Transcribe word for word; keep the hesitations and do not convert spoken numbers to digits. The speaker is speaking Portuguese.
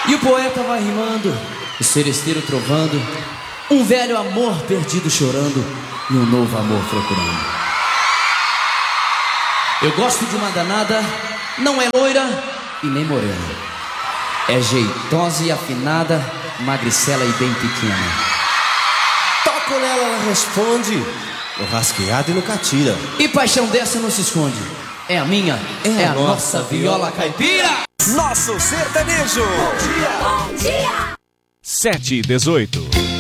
E o poeta vai rimando, o seresteiro trovando, um velho amor perdido chorando e um novo amor procurando. Eu gosto de uma danada, não é loira e nem morena, é jeitosa e afinada, magricela e bem pequena. Toco nela, ela responde, no rasqueado e no catira. E paixão dessa não se esconde, é a minha, é, é a, a nossa, nossa viola caipira. Nosso sertanejo. Bom dia, bom dia. sete e dezoito.